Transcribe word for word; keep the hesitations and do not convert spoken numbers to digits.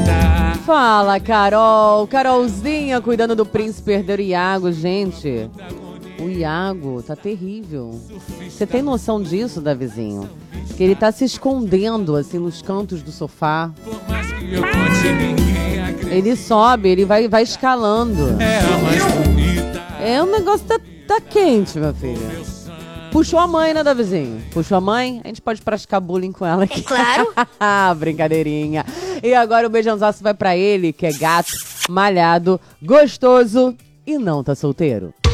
Fala, Carol. Carolzinha cuidando do príncipe herdeiro Iago, gente. O Iago tá terrível. Você tem noção disso, Davizinho? Que ele tá se escondendo, assim, nos cantos do sofá. Ele sobe, ele vai, vai escalando. É, o negócio tá, tá quente, meu filho. Puxou a mãe, né, Davizinho? Puxou a mãe? A gente pode praticar bullying com ela aqui. É claro. Brincadeirinha. E agora o beijãozaço vai pra ele, que é gato, malhado, gostoso e não tá solteiro.